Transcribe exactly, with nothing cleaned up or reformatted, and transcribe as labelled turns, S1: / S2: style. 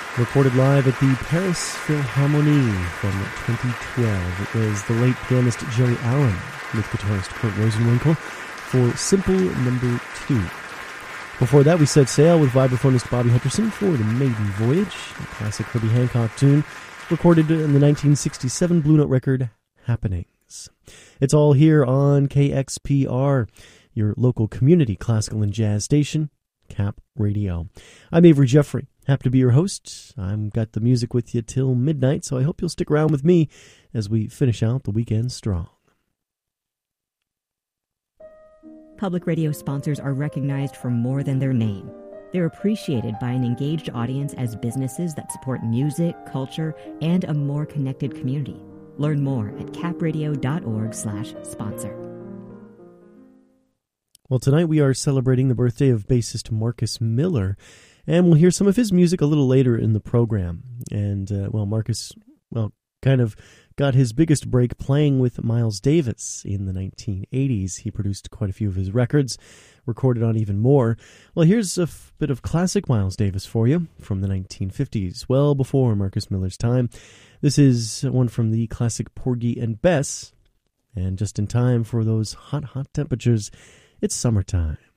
S1: Recorded live at the Paris Philharmonie from twenty twelve. It was the late pianist Jerry Allen with guitarist Kurt Rosenwinkel for Simple Number Two. Before that, we set sail with vibraphonist Bobby Hutcherson for The Maiden Voyage, a classic Herbie Hancock tune recorded in the nineteen sixty-seven Blue Note record Happenings. It's all here on K X P R, your local community classical and jazz station, Cap Radio. I'm Avery Jeffrey. Happy to be your host. I've got the music with you till midnight, so I hope you'll stick around with me as we finish out the weekend strong.
S2: Public radio sponsors are recognized for more than their name. They're appreciated by an engaged audience as businesses that support music, culture, and a more connected community. Learn more at capradio.org slash sponsor.
S1: Well, tonight we are celebrating the birthday of bassist Marcus Miller, and we'll hear some of his music a little later in the program. And, uh, well, Marcus, well, kind of got his biggest break playing with Miles Davis in the nineteen eighties. He produced quite a few of his records, recorded on even more. Well, here's a f- bit of classic Miles Davis for you from the nineteen fifties, well before Marcus Miller's time. This is one from the classic Porgy and Bess, and just in time for those hot, hot temperatures, it's summertime.